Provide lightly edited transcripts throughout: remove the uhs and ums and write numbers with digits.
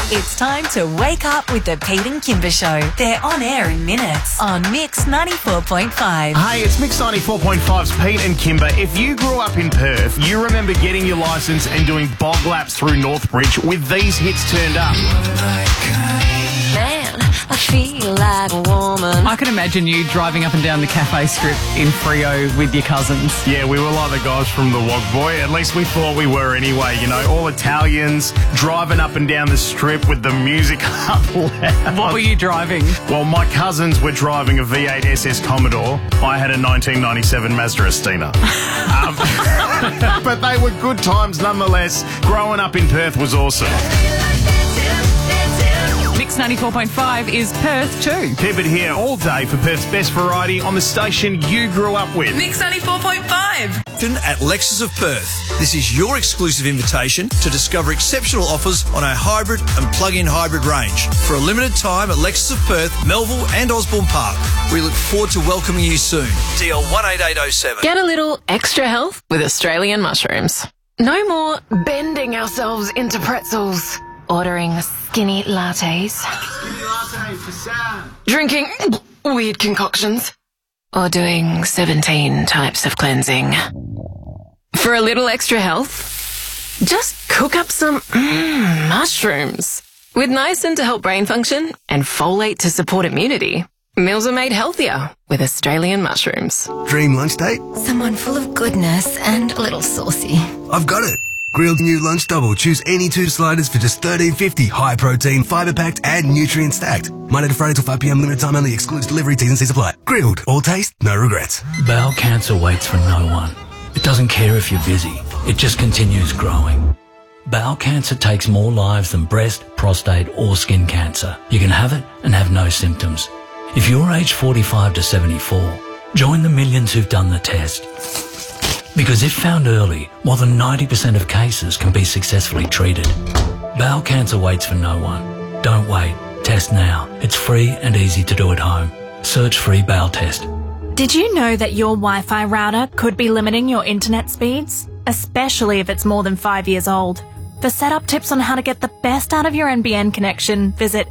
It's time to wake up with the Pete and Kimber Show. They're on air in minutes on Mix 94.5. Hey, it's Mix 94.5's Pete and Kimber. If you grew up in Perth, you remember getting your licence and doing bog laps through Northbridge with these hits turned up. Man, I feel like a woman. I can imagine you driving up and down the cafe strip in Freo with your cousins. Yeah, we were like the guys from the Wog Boy. At least we thought we were anyway, you know, all Italians driving up and down the strip with the music up loud. What were you driving? Well, my cousins were driving a V8 SS Commodore. I had a 1997 Mazda Estina. But they were good times nonetheless. Growing up in Perth was awesome. Mix 94.5 is Perth too. Keep it here all day for Perth's best variety on the station you grew up with. Mix 94.5. At Lexus of Perth. This is your exclusive invitation to discover exceptional offers on our hybrid and plug-in hybrid range. For a limited time at Lexus of Perth, Melville and Osborne Park. We look forward to welcoming you soon. DL 18807. Get a little extra health with Australian mushrooms. No more bending ourselves into pretzels. Ordering skinny lattes. Drinking weird concoctions. Or doing 17 types of cleansing. For a little extra health, just cook up some mushrooms. With niacin to help brain function and folate to support immunity, meals are made healthier with Australian mushrooms. Dream lunch date? Someone full of goodness and a little saucy. I've got it. Grilled new lunch double. Choose any 2 sliders for just $13.50. High protein, fibre packed and nutrient stacked. Monday to Friday till 5 p.m. Limited time only. Excludes delivery. T's and C's apply. Grilled. All taste, no regrets. Bowel cancer waits for no one. It doesn't care if you're busy. It just continues growing. Bowel cancer takes more lives than breast, prostate or skin cancer. You can have it and have no symptoms. If you're aged 45 to 74, join the millions who've done the test. Because if found early, more than 90% of cases can be successfully treated. Bowel cancer waits for no one. Don't wait. Test now. It's free and easy to do at home. Search free bowel test. Did you know that your Wi-Fi router could be limiting your internet speeds? Especially if it's more than 5 years old. For setup tips on how to get the best out of your NBN connection, visit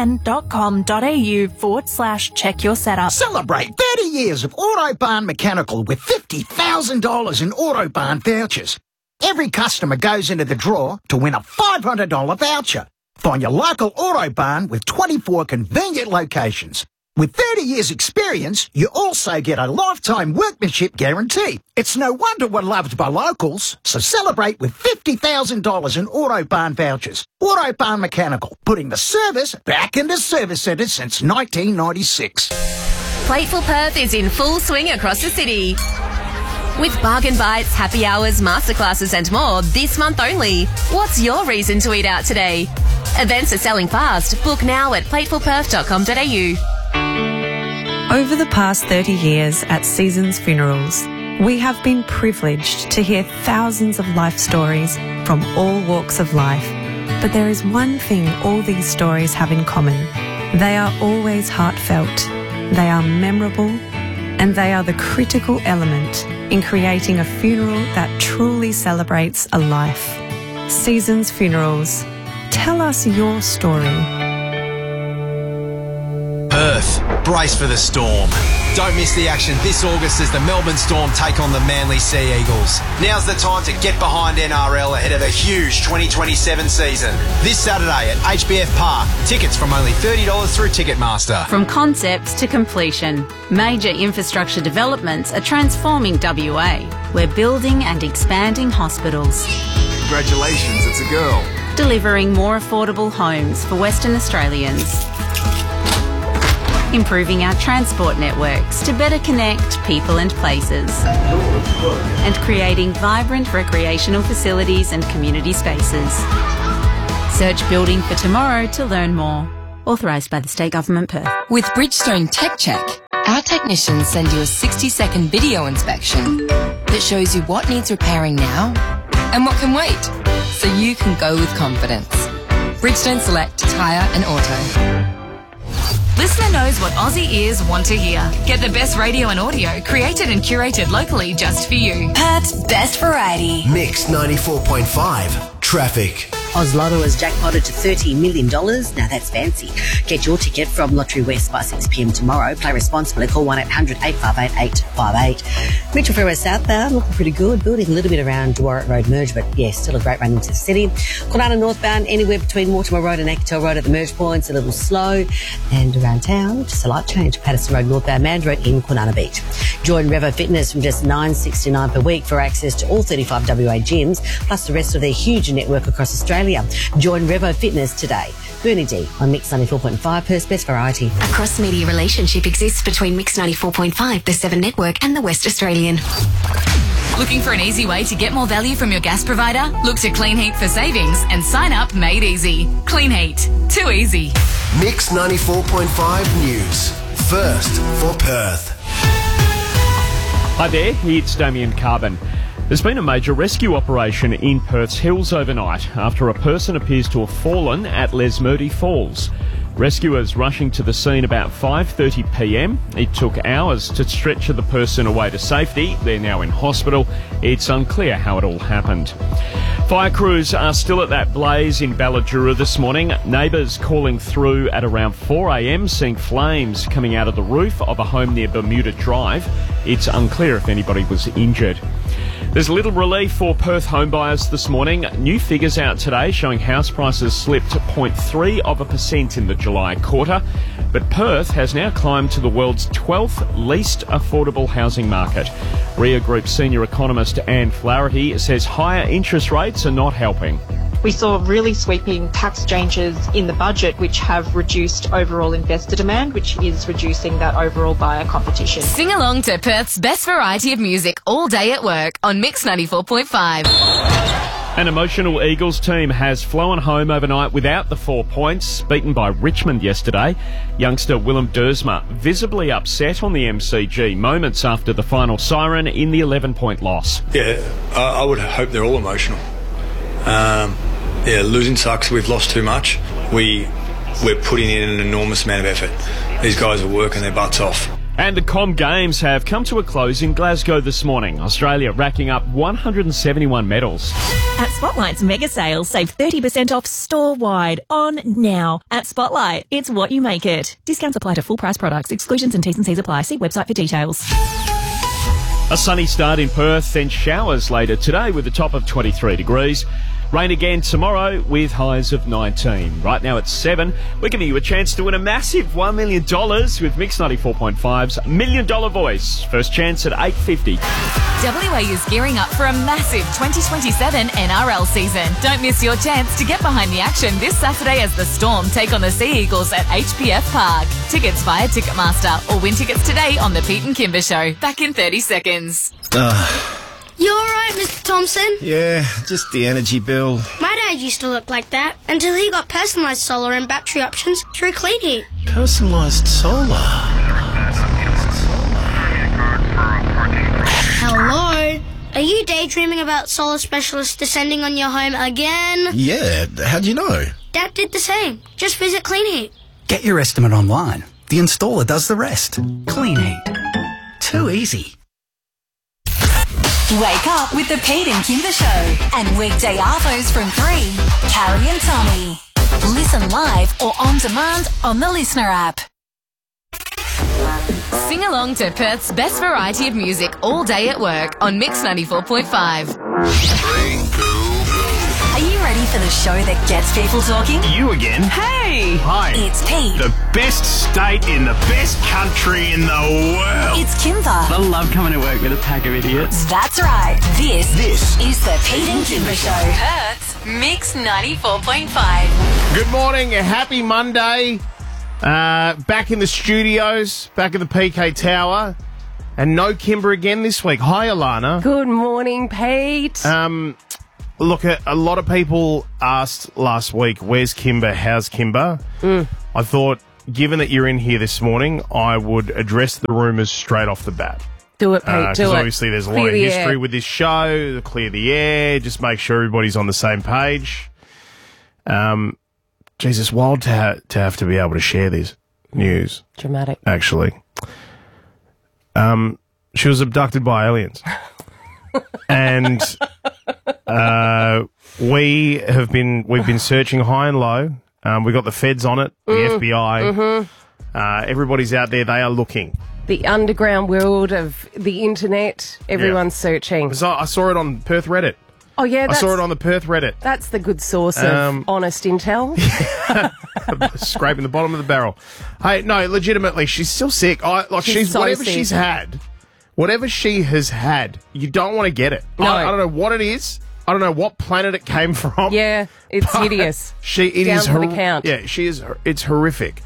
nbn.com.au/check your setup. Celebrate 30 years of Autobarn Mechanical with $50,000 in Autobarn vouchers. Every customer goes into the draw to win a $500 voucher. Find your local Autobarn with 24 convenient locations. With 30 years experience, you also get a lifetime workmanship guarantee. It's no wonder we're loved by locals, so celebrate with $50,000 in Autobarn vouchers. Autobarn Mechanical, putting the service back into service centres since 1996. Plateful Perth is in full swing across the city. With bargain bites, happy hours, masterclasses and more this month only. What's your reason to eat out today? Events are selling fast. Book now at platefulperth.com.au. Over the past 30 years at Seasons Funerals, we have been privileged to hear thousands of life stories from all walks of life. But there is one thing all these stories have in common. They are always heartfelt, they are memorable, and they are the critical element in creating a funeral that truly celebrates a life. Seasons Funerals. Tell us your story. Perth, brace for the storm. Don't miss the action this August as the Melbourne Storm take on the Manly Sea Eagles. Now's the time to get behind NRL ahead of a huge 2027 season. This Saturday at HBF Park. Tickets from only $30 through Ticketmaster. From concepts to completion, major infrastructure developments are transforming WA. We're building and expanding hospitals. Congratulations, it's a girl. Delivering more affordable homes for Western Australians. Improving our transport networks to better connect people and places. And creating vibrant recreational facilities and community spaces. Search Building for Tomorrow to learn more. Authorised by the State Government, Perth. With Bridgestone Tech Check, our technicians send you a 60-second video inspection that shows you what needs repairing now and what can wait, so you can go with confidence. Bridgestone Select Tyre and Auto. Listener knows what Aussie ears want to hear. Get the best radio and audio created and curated locally just for you. Perth's best variety. Mix 94.5. Traffic. Oz Lotto has jackpotted to $30 million. Now that's fancy. Get your ticket from Lottery West by 6 p.m. tomorrow. Play responsibly. Call 1-800-858-858. Mitchell Freeway southbound looking pretty good. Building a little bit around Dwarrick Road merge, but yeah, still a great run into the city. Kwinana northbound anywhere between Mortimer Road and Akatel Road at the merge points, a little slow. And around town, just a light change. Patterson Road northbound Mand Road in Kwinana Beach. Join Revo Fitness from just $9.69 per week for access to all 35 WA gyms, plus the rest of their huge network across Australia. Join Revo Fitness today. Bernie D on Mix 94.5, Perth's best variety. A cross-media relationship exists between Mix 94.5, the 7 Network and the West Australian. Looking for an easy way to get more value from your gas provider? Look to Clean Heat for savings and sign up made easy. Clean Heat. Too easy. Mix 94.5 News. First for Perth. Hi there, it's Damien Carbon. There's been a major rescue operation in Perth's hills overnight after a person appears to have fallen at Lesmurdie Falls. Rescuers rushing to the scene about 5:30 p.m. It took hours to stretcher the person away to safety. They're now in hospital. It's unclear how it all happened. Fire crews are still at that blaze in Balladura this morning. Neighbours calling through at around 4 a.m, seeing flames coming out of the roof of a home near Bermuda Drive. It's unclear if anybody was injured. There's little relief for Perth homebuyers this morning. New figures out today showing house prices slipped 0.3% in the July quarter. But Perth has now climbed to the world's 12th least affordable housing market. RIA Group senior economist Anne Flaherty says higher interest rates are not helping. We saw really sweeping tax changes in the budget which have reduced overall investor demand, which is reducing that overall buyer competition. Sing along to Perth's best variety of music all day at work on Mix 94.5. An emotional Eagles team has flown home overnight without the 4 points, beaten by Richmond yesterday. Youngster Willem Dersma visibly upset on the MCG moments after the final siren in the 11-point loss. Yeah, I would hope they're all emotional. Losing sucks. We've lost too much. We're putting in an enormous amount of effort. These guys are working their butts off. And the Com Games have come to a close in Glasgow this morning. Australia racking up 171 medals. At Spotlight's mega sale, save 30% off store-wide on now. At Spotlight, it's what you make it. Discounts apply to full price products. Exclusions and T's and C's apply. See website for details. A sunny start in Perth, then showers later today with a top of 23 degrees. Rain again tomorrow with highs of 19. Right now it's 7. We're giving you a chance to win a massive $1 million with Mix 94.5's $1 Million Voice. First chance at 8:50. WA is gearing up for a massive 2027 NRL season. Don't miss your chance to get behind the action this Saturday as the Storm take on the Sea Eagles at HPF Park. Tickets via Ticketmaster or win tickets today on The Pete and Kimber Show. Back in 30 seconds. You alright, Mr. Thompson? Yeah, just the energy bill. My dad used to look like that until he got personalised solar and battery options through Clean Heat. Personalised solar? Hello? Are you daydreaming about solar specialists descending on your home again? Yeah, how'd you know? Dad did the same. Just visit Clean Heat. Get your estimate online. The installer does the rest. Clean Heat. Too easy. Wake up with the Pete and Kimber Show. And weekday arvos from 3. Carrie and Tommy. Listen live or on demand on the Listener app. Sing along to Perth's best variety of music all day at work on Mix 94.5. Are you ready for the show that gets people talking? You again? Hey! Hi. It's Pete. The best state in the best country in the world. It's Kimber. I love coming to work with a pack of idiots. That's right. This is the Pete and Kimber Show. Perth's Mix 94.5. Good morning. Happy Monday. Back in the studios, back at the PK Tower. And no Kimber again this week. Hi, Alana. Good morning, Pete. Look, a lot of people asked last week, where's Kimber? How's Kimber? I thought, given that you're in here this morning, I would address the rumours straight off the bat. Do it, Pete, do it. Because obviously there's a lot of history with this show. Clear the air, just make sure everybody's on the same page. Jesus, wild to have to be able to share this news. Dramatic. Actually. She was abducted by aliens. And We've been searching high and low. We've got the feds on it, the FBI. Everybody's out there. They are looking. The underground world of the internet. Everyone's searching. So I saw it on Perth Reddit. Oh, yeah. I saw it on the Perth Reddit. That's the good source of honest intel. Scraping the bottom of the barrel. Hey, no, legitimately, she's still sick. She's so whatever sick. she's had, whatever she has had, you don't want to get it. No. I don't know what it is. I don't know what planet it came from. Yeah, it's hideous. Down for the count. Yeah, she is. It's horrific.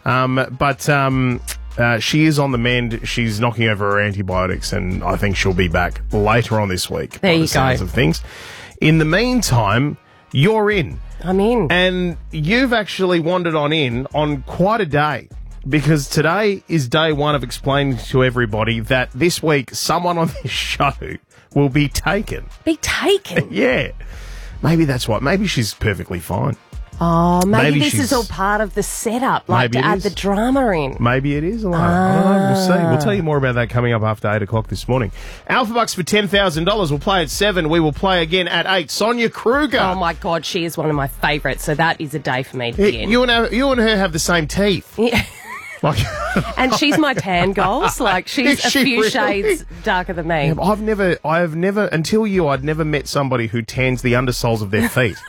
She is on the mend. She's knocking over her antibiotics, and I think she'll be back later on this week. There by you the sounds go. of things. In the meantime, you're in. I'm in. And you've actually wandered on in on quite a day, because today is day one of explaining to everybody that this week someone on this show will be taken. Be taken? Yeah. Maybe that's what. Maybe she's perfectly fine. Oh, maybe this she's- is all part of the setup, like Maybe to it add is. the drama in. Maybe it is, Alana. I don't know. We'll see. We'll tell you more about that coming up after 8 o'clock this morning. Alpha Bucks for $10,000. We'll play at 7. We will play again at 8. Sonia Kruger. Oh, my God, she is one of my favourites, so that is a day for me to be in. You and her have the same teeth. Yeah. And she's my tan goals. Like, she's Is a she few really? shades darker than me. Yeah, but I have never, until you, I'd never met somebody who tans the undersoles of their feet.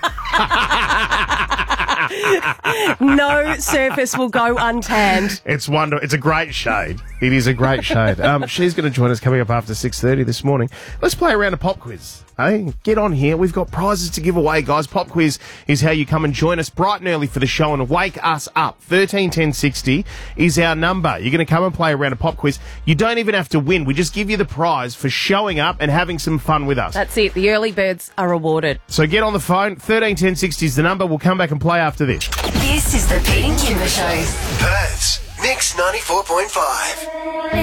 No surface will go untanned. It's wonderful. It's a great shade. It is a great shade. She's going to join us coming up after 6:30 this morning. Let's play a round of pop quiz. Hey, get on here. We've got prizes to give away, guys. Pop quiz is how you come and join us bright and early for the show and wake us up. 131060 is our number. You're going to come and play a round of pop quiz. You don't even have to win. We just give you the prize for showing up and having some fun with us. That's it. The early birds are rewarded. So get on the phone. 131060 is the number. We'll come back and play after this. This is the Pete and Kimber Show. Perth's Mix 94.5.